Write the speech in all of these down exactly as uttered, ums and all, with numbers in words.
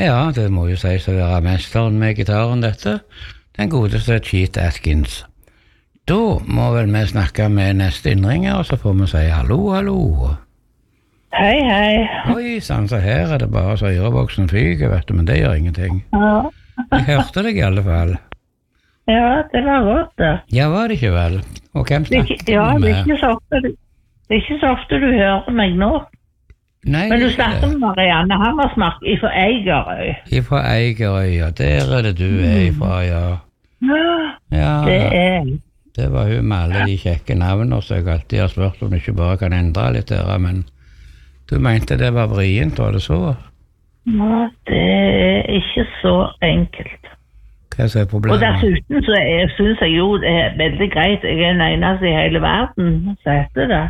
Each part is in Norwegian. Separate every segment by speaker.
Speaker 1: Ja, det må jo sies å være mesteren med gitaren, dette. Den godeste Chet Atkins. Da må vel vi snakke med neste innringer, og så får vi si hallo, hallo.
Speaker 2: Hei, hei.
Speaker 1: Oi, sånn, så her er det bare så øreboksen fyker, vet du, men det gjør ingenting.
Speaker 2: Ja.
Speaker 1: Jeg hørte deg i alle fall.
Speaker 2: Ja, det var godt det.
Speaker 1: Ja, var det ikke vel? Og hvem snakket
Speaker 2: ja,
Speaker 1: du med?
Speaker 2: Det er ikke så ofte du, det er ikke så ofte du hører meg nå.
Speaker 1: Nei,
Speaker 2: men du snakker med Marianne Hammersmark fra Eigerøy.
Speaker 1: Fra Eigerøy, ja. Der er det du er ifra, ja.
Speaker 2: Ja, det er.
Speaker 1: Det var hun med alle de kjekke navnene, så jeg alltid har spurt om du ikke bare kan endre litt der, men du mente det var vrient, var det så?
Speaker 2: Ja, det er ikke så enkelt.
Speaker 1: Hva er problemet?
Speaker 2: Og dessuten så jeg, synes jeg jo det er veldig greit. Jeg er den eneste i hele verden, så heter det.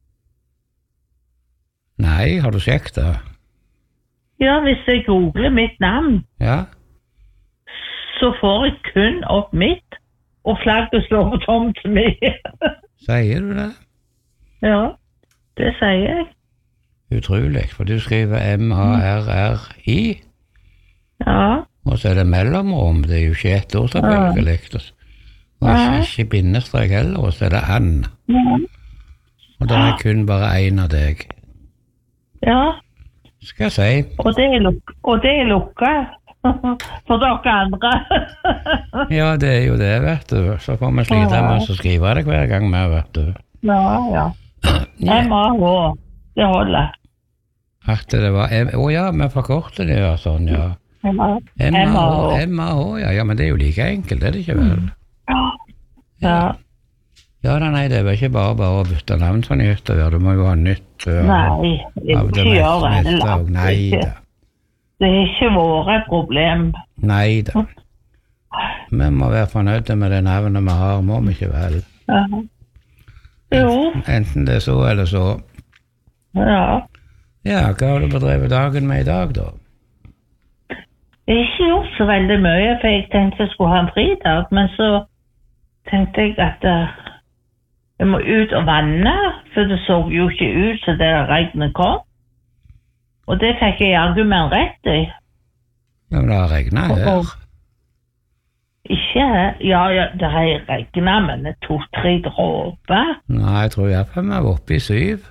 Speaker 1: Nei, har du sjekket det?
Speaker 2: Ja, hvis jeg googler mitt navn,
Speaker 1: ja.
Speaker 2: Så får jeg kun opp mitt, og flagget står på tomt med.
Speaker 1: Sier du det?
Speaker 2: Ja, det sier jeg.
Speaker 1: Utrolig, for du skriver M A R R I.
Speaker 2: Ja.
Speaker 1: Og så er det mellomrom, det er jo ikke ett ord selvfølgelig. Og ikke, ikke bindestrek heller, og så er det Ann.
Speaker 2: Ja.
Speaker 1: Og det er kun bare en av deg.
Speaker 2: Ja.
Speaker 1: Skal jeg si.
Speaker 2: Og det er, luk og det er lukket for dere andre.
Speaker 1: Ja, det er jo det, vet du. Så får vi slite med å skrive det hver gang med, vet du.
Speaker 2: Ja, ja. M A H, det holder.
Speaker 1: At det var, å oh, ja, vi forkorter det, ja, sånn, ja.
Speaker 2: M A H.
Speaker 1: M A H, ja, ja, men det er jo like enkelt, det er det ikke vel?
Speaker 2: Ja. Ja.
Speaker 1: Ja, da, nei, det er vel ikke bare bare å bytte navn sånn i hytter, du må jo ha nytt. Uh,
Speaker 2: nei, det er ikke gjør det heller.
Speaker 1: Nei da.
Speaker 2: Det er ikke våre problem.
Speaker 1: Nei da. Vi må være fornøyde med det navnet vi har, må vi ikke vel?
Speaker 2: Ja. Jo.
Speaker 1: Enten det er så eller så.
Speaker 2: Ja.
Speaker 1: Ja, hva har du bedrevet dagen med i dag da?
Speaker 2: Jeg har ikke gjort så veldig mye, for jeg tenkte jeg skulle ha en fridag, men så tenkte jeg at uh, jeg må ut og vanne, for det så jo ikke ut så det regnet kom. Og det fikk jeg argument rett i.
Speaker 1: Ja, men det har regnet her.
Speaker 2: Ikke her. Ja, ja, det har regnet, men det tok tre dråper.
Speaker 1: Nei, jeg tror jeg for meg var oppe i syv.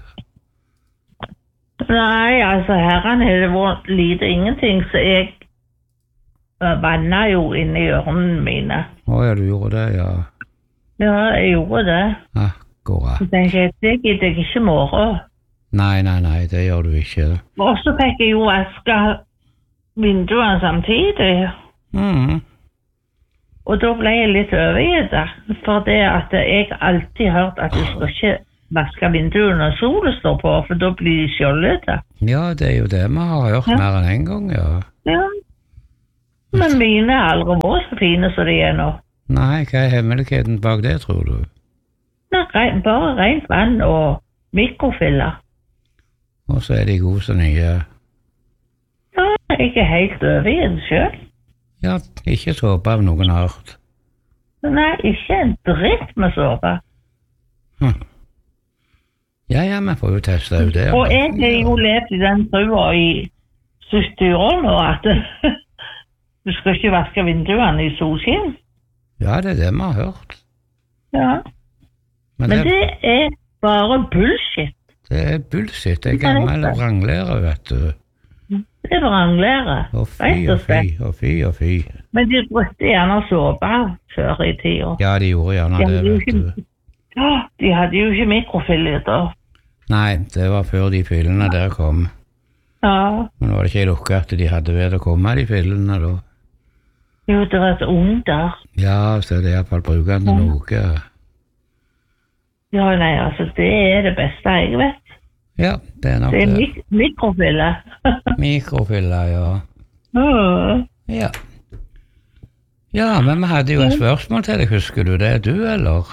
Speaker 2: Nei, altså herren har det vært lite ingenting, så jeg vannet jo inn i ørene mine.
Speaker 1: Å ja, du gjorde det, ja.
Speaker 2: Ja, jeg gjorde det.
Speaker 1: Akkurat.
Speaker 2: Så tenkte jeg, det gidder jeg ikke morgen.
Speaker 1: Nei, nei, nei, det gjør du ikke.
Speaker 2: Og så fikk jeg jo vaske vinduene samtidig.
Speaker 1: Mhm.
Speaker 2: Og da ble jeg litt overgitt, for det at jeg alltid hørt at du skal ikke vaske vinduene når solen står på, for da blir de skjoldete.
Speaker 1: Ja, det er jo det vi har hørt ja. Mer enn en gang, ja.
Speaker 2: Ja. Men mine er aldri vært så fine som de er nå.
Speaker 1: Nei, hva er hemmeligheten bak det, tror du?
Speaker 2: Nei, bare rent vann og mikrofiller.
Speaker 1: Og så er de gode som nye.
Speaker 2: Ja, jeg er helt overgitt selv.
Speaker 1: Ja, ikke såpe av noen art.
Speaker 2: Nei, ikke en dritt med såpe.
Speaker 1: Hm. Ja, ja, vi får jo teste ut det.
Speaker 2: Og jeg har jo levd i den trua i sytti år nå, at du skal ikke vaske vinduene i solskinn.
Speaker 1: Ja, det er det vi har hørt.
Speaker 2: Ja. Men, Men det, det er bare bullshit.
Speaker 1: Det er bullshit. Det er gammel vranglære, vet du.
Speaker 2: Det er vranglære.
Speaker 1: Og fy og fy, og fy og fy.
Speaker 2: Men de brukte gjerne såpe før i tida.
Speaker 1: Ja, de gjorde gjerne de det, vet ikke, du.
Speaker 2: Ja, de hadde jo ikke mikrofiller da.
Speaker 1: Nei, det var før de fyllene der kom.
Speaker 2: Ja. Men
Speaker 1: var det ikke lukket at de hadde ved å komme, de fyllene da?
Speaker 2: Jo, det var et ung der.
Speaker 1: Ja, så er det i hvert fall brukende ja. Noe.
Speaker 2: Ja, nei, altså, det er det beste jeg vet.
Speaker 1: Ja, det er nok det.
Speaker 2: Det er mik mikrofiller.
Speaker 1: Mikrofiller, ja.
Speaker 2: Mm.
Speaker 1: Ja. Ja, men vi hadde jo et spørsmål til deg, husker du det, du, eller?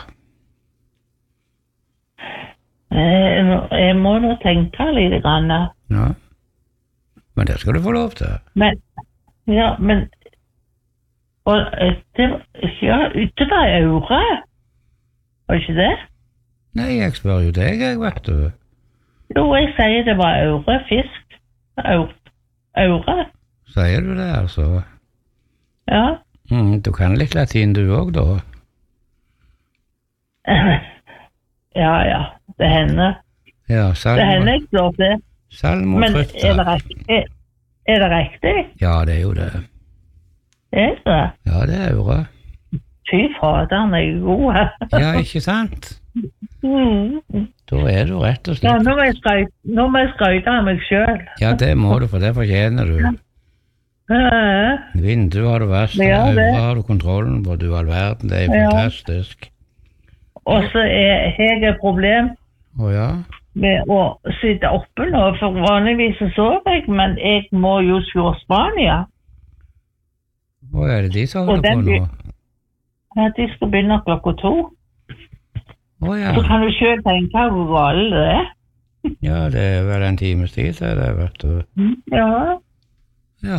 Speaker 2: Eh, jeg må nå tenke litt grann.
Speaker 1: Ja. Men det skal du få lov til.
Speaker 2: Men, ja, men... Og det var... Ja, det var øre. Var ikke det?
Speaker 1: Nei, jeg spør jo deg, jeg vet du.
Speaker 2: Jo, jeg sier det var øre, fisk. Øre.
Speaker 1: Sier du det, altså?
Speaker 2: Ja.
Speaker 1: Mm, du kan litt latin du òg, da?
Speaker 2: Ja, ja. Det hender.
Speaker 1: Ja, salmo.
Speaker 2: Det hender jeg slår til.
Speaker 1: Salmo
Speaker 2: Men
Speaker 1: trøtta.
Speaker 2: er det, riktig? er, er det riktig?
Speaker 1: Ja, det er jo det.
Speaker 2: Er det?
Speaker 1: Ja, det er jo det.
Speaker 2: Fy faderen, jeg er god her.
Speaker 1: Ja, ikke sant?
Speaker 2: Mm.
Speaker 1: Da er du rett og
Speaker 2: Ja,
Speaker 1: slett.
Speaker 2: nå må jeg skryte, nå må jeg skryte av meg selv.
Speaker 1: Ja, det må du, for det fortjener du.
Speaker 2: Ja,
Speaker 1: Vinduet har du vasket,
Speaker 2: Ja, det.
Speaker 1: øvre har du kontrollen på, du all verden, det er
Speaker 2: Ja.
Speaker 1: fantastisk.
Speaker 2: og så er jeg et problem
Speaker 1: Å ja?
Speaker 2: med å sitte oppe nå, for vanligvis så sover jeg, men jeg må jo se Spania.
Speaker 1: Hva er det de som
Speaker 2: Og
Speaker 1: holder på
Speaker 2: den
Speaker 1: nå?
Speaker 2: blir- Ja, de skal begynne klokka to.
Speaker 1: Å ja.
Speaker 2: Så kan du selv tenke hvor galt det er.
Speaker 1: Ja, det er vel en times tid til det, vet du.
Speaker 2: Ja,
Speaker 1: Ja.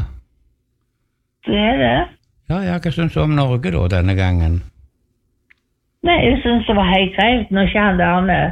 Speaker 2: det er det.
Speaker 1: Ja, ja, hva synes du om Norge da, denne gangen?
Speaker 2: Nei, jeg synes det var helt greit når ikke han der med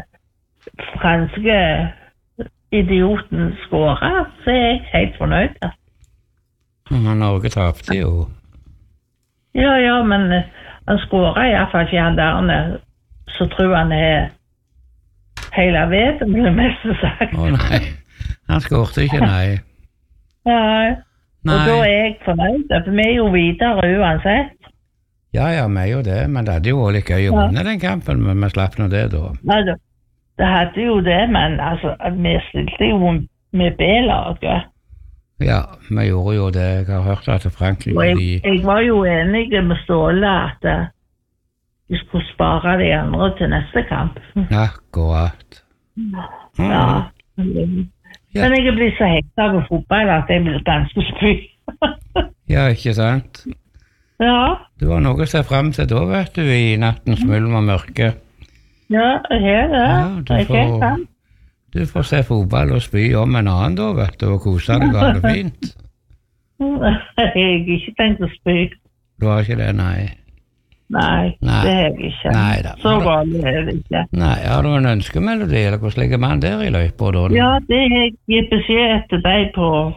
Speaker 2: franske idioten skåret, så er jeg helt fornøyd. da.
Speaker 1: Ja, Norge tapte jo.
Speaker 2: Ja, ja, men eh, han skåret i hvert fall ikke han der med, så tror han er hele veten, blir det mest sagt.
Speaker 1: Å nei, han skårte ikke, nei.
Speaker 2: Ja, og da
Speaker 1: Nei,
Speaker 2: er jeg fornøyd, for vi er jo videre uansett.
Speaker 1: ja, ja, vi er jo det, men det hadde jo vært litt gøy å
Speaker 2: Ja.
Speaker 1: vinne den kampen, men vi slapp nå det da.
Speaker 2: Nei, det, det hadde jo det, men altså, vi stilte jo med B-laget.
Speaker 1: Ja, vi gjorde jo det. Jeg har hørt at Frankrike,
Speaker 2: Og jeg,
Speaker 1: de...
Speaker 2: jeg var jo enig med Ståle at eh, vi skulle spare de andre til neste kamp.
Speaker 1: Akkurat. Mm.
Speaker 2: Ja.
Speaker 1: Ja.
Speaker 2: Men jeg er blitt så hekta på fotball at jeg blir ganske spy.
Speaker 1: Ja, ikke sant?
Speaker 2: Ja,
Speaker 1: Det var noe å se frem til da, vet du, i nattens mulm og mørke.
Speaker 2: ja, jeg er det.
Speaker 1: Ja, du
Speaker 2: Jeg er
Speaker 1: får-
Speaker 2: sant.
Speaker 1: Du får se fotball og spy om en annen da, vet du, og kose deg, ha det fint.
Speaker 2: Jeg har ikke tenkt å spy.
Speaker 1: Du har ikke det, nei.
Speaker 2: Nei,
Speaker 1: Nei.
Speaker 2: det har jeg ikke.
Speaker 1: Nei da.
Speaker 2: Så galt er det ikke.
Speaker 1: Nei, har du en ønskemelodi, eller hvordan ligger man der i løypa da?
Speaker 2: Ja, det har jeg gitt beskjed til deg på,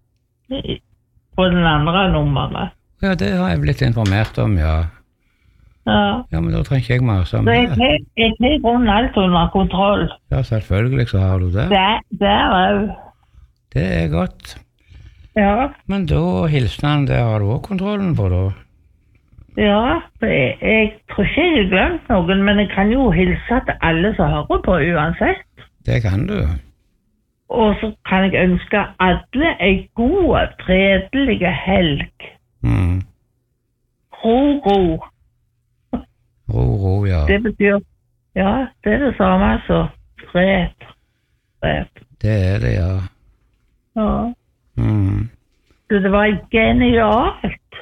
Speaker 2: på den andre nummeret.
Speaker 1: Ja, det har jeg blitt informert om, ja.
Speaker 2: Ja.
Speaker 1: Ja, men da trenger ikke jeg mase om
Speaker 2: Så jeg
Speaker 1: det.
Speaker 2: har jeg har i grunnen alt under kontroll.
Speaker 1: Ja, selvfølgelig så har du det.
Speaker 2: Der, der òg.
Speaker 1: Det er godt.
Speaker 2: Ja.
Speaker 1: Men da, hilsenen, det har du også kontrollen på da.
Speaker 2: Ja, for jeg, jeg tror ikke jeg har glemt noen, men jeg kan jo hilse til alle som hører på uansett.
Speaker 1: Det kan du.
Speaker 2: Og så kan jeg ønske alle en god, fredelig helg.
Speaker 1: Mm.
Speaker 2: Ro, ro.
Speaker 1: Ro, ro, ja.
Speaker 2: Det betyr, ja, det er det samme som fred. Fred.
Speaker 1: Det er det, ja.
Speaker 2: Ja.
Speaker 1: Mm.
Speaker 2: Så det var genialt.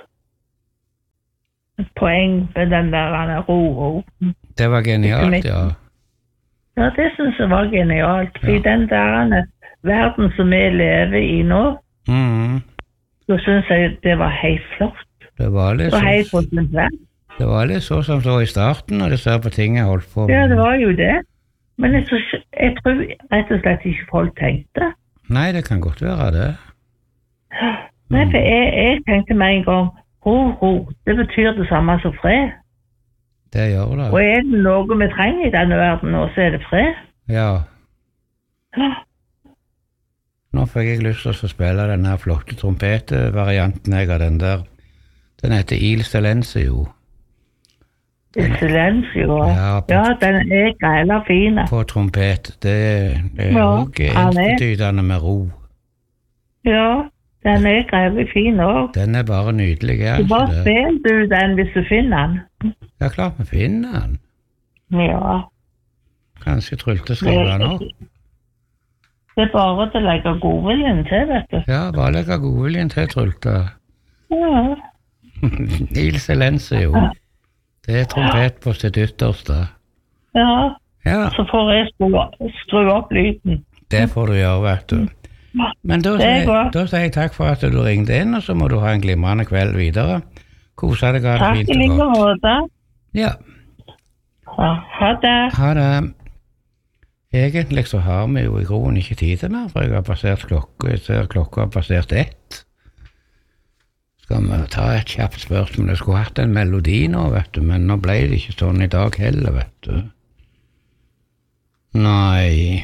Speaker 2: Et poeng med den der ro, ro.
Speaker 1: Det var genialt, ja.
Speaker 2: Ja, det synes jeg var genialt. For i
Speaker 1: Ja.
Speaker 2: den der verden som vi lever i nå,
Speaker 1: Mm.
Speaker 2: så synes jeg det var helt flott.
Speaker 1: Det var litt
Speaker 2: Det var helt på
Speaker 1: så,
Speaker 2: sin plass.
Speaker 1: det var litt så som så i starten, når du ser på ting jeg holdt på med.
Speaker 2: Ja, det var jo det. Men jeg tror, ikke- jeg tror rett og slett ikke folk tenkte.
Speaker 1: Nei, det kan godt være det.
Speaker 2: Nei, for jeg, jeg tenkte med en gang, ro, ro, det betyr det samme som fred.
Speaker 1: Det gjør det.
Speaker 2: Og er det noe vi trenger i denne verden nå, så er det fred.
Speaker 1: Ja.
Speaker 2: Ja.
Speaker 1: Nå fikk jeg lyst til å spille den her flotte trompetvarianten jeg har, den der. Den heter Il Silencio.
Speaker 2: Silencio.
Speaker 1: Ja, på-
Speaker 2: Ja, den er grella fin.
Speaker 1: På trompet. Det, det er
Speaker 2: Ja,
Speaker 1: også
Speaker 2: han er-
Speaker 1: ensbetydende med ro.
Speaker 2: Ja, den er grella fin òg.
Speaker 1: Den er bare nydelig, er
Speaker 2: Du
Speaker 1: ikke
Speaker 2: bare
Speaker 1: det?
Speaker 2: spill du den hvis du finner den.
Speaker 1: Ja, klart vi finner den.
Speaker 2: Ja.
Speaker 1: Kanskje Trulte skriver den opp.
Speaker 2: Det er bare til å legge godviljen til, vet du.
Speaker 1: Ja, bare legge godviljen til, Trulte.
Speaker 2: Ja.
Speaker 1: Il Silencio. Det er trompet på sitt ytterste.
Speaker 2: Ja,
Speaker 1: Ja,
Speaker 2: så får jeg skru, skru opp lyden.
Speaker 1: det får du gjøre, vet du. Men da
Speaker 2: Det er
Speaker 1: sier,
Speaker 2: godt.
Speaker 1: da sier jeg takk for at du ringte inn, og så må du ha en glimrende kveld videre. Kose deg, ha det
Speaker 2: Takk
Speaker 1: fint
Speaker 2: i
Speaker 1: og
Speaker 2: like
Speaker 1: godt.
Speaker 2: måte.
Speaker 1: Ja,
Speaker 2: Ja, ha det.
Speaker 1: ha det. Egentlig så har vi jo i grunnen ikke tid til mer, for jeg har passert klokka, jeg ser klokka har passert ett. Skal vi ta et kjapt spørsmål? Jeg skulle hatt en melodi nå, vet du, men nå ble det ikke sånn i dag heller, vet du. Nei.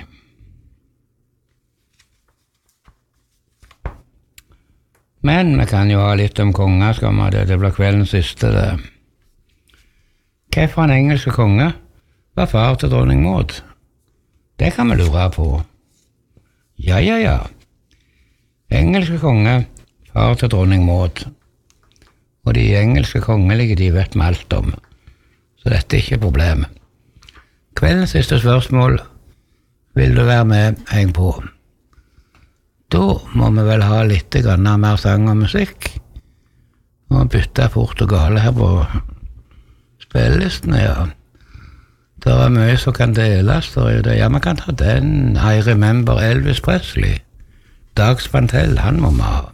Speaker 1: Men vi kan jo ha litt om konger, skal vi ha det. Det blir kveldens siste, det. Hva fra en engelske konge var far til dronning Maud? Det kan vi lure på. Ja, ja, ja. Engelske konge, far til dronning Maud. Og de engelske kongelige, de vet vi alt om. Så dette er ikke et problem. Kveldens siste spørsmål vil du være med en på. Da må vi vel ha litt grann mer sang og musikk. Og bytte fort og gale her på spillelistene, ja. Det er mye som kan deles, det er jo det. Ja, man kan ta den. I Remember Elvis Presley. Dag Spantell, han må vi ha.